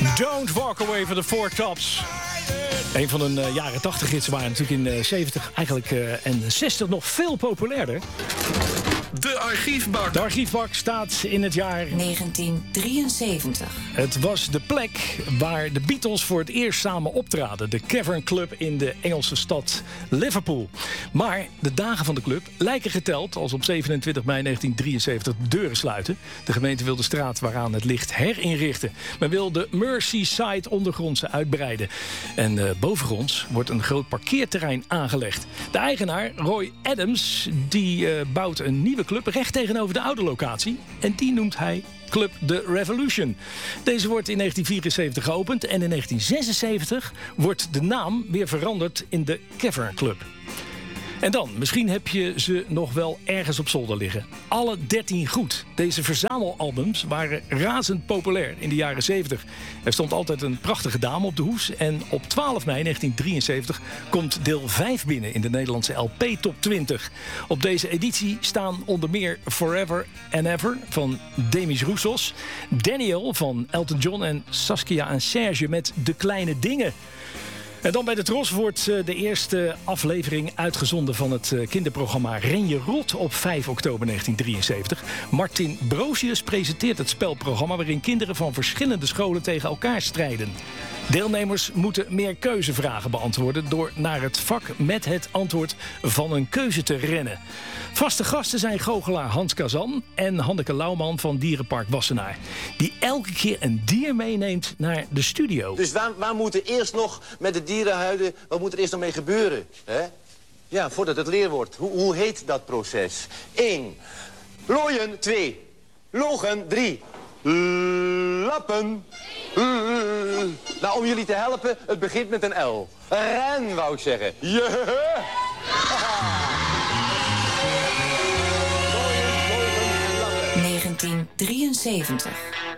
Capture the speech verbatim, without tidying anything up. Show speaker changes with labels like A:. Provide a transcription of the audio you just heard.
A: Don't Walk Away van de Four Tops. Een van hun uh, jaren tachtig hits waren natuurlijk in uh, zeventig eigenlijk, uh, en zestig nog veel populairder.
B: De archiefbak.
A: De archiefbak staat in het jaar
C: negentien drieënzeventig.
A: Het was de plek waar de Beatles voor het eerst samen optraden. De Cavern Club in de Engelse stad Liverpool. Maar de dagen van de club lijken geteld als op zevenentwintig mei negentien drieënzeventig de deuren sluiten. De gemeente wil de straat waaraan het ligt herinrichten. Men wil de Merseyside ondergrondse uitbreiden. En uh, bovengronds wordt een groot parkeerterrein aangelegd. De eigenaar, Roy Adams, die uh, bouwt een nieuwe club recht tegenover de oude locatie. En die noemt hij Club The Revolution. Deze wordt in negentien vierenzeventig geopend en in negentien zesenzeventig wordt de naam weer veranderd in de Cavern Club. En dan, misschien heb je ze nog wel ergens op zolder liggen. Alle dertien goed. Deze verzamelalbums waren razend populair in de jaren zeventig. Er stond altijd een prachtige dame op de hoes. En op twaalf mei negentien drieënzeventig komt deel vijf binnen in de Nederlandse L P Top twintig. Op deze editie staan onder meer Forever and Ever van Demis Roussos, Daniel van Elton John en Saskia en Serge met De Kleine Dingen. En dan bij de Tros wordt de eerste aflevering uitgezonden van het kinderprogramma Ren je Rot op vijf oktober negentien drieënzeventig. Martin Brosius presenteert het spelprogramma waarin kinderen van verschillende scholen tegen elkaar strijden. Deelnemers moeten meer keuzevragen beantwoorden door naar het vak met het antwoord van een keuze te rennen. Vaste gasten zijn goochelaar Hans Kazan en Hanneke Lauwman van Dierenpark Wassenaar, die elke keer een dier meeneemt naar de studio.
D: Dus waar, waar moet er eerst nog met de dierenhuiden, wat moet er eerst nog mee gebeuren? Hè? Ja, voordat het leer wordt. Hoe, hoe heet dat proces? Eén. Looien. Twee. Logen. Drie. Lappen. Nou, om jullie te helpen, het begint met een L. Ren, wou ik zeggen. Je.
C: negentien drieënzeventig.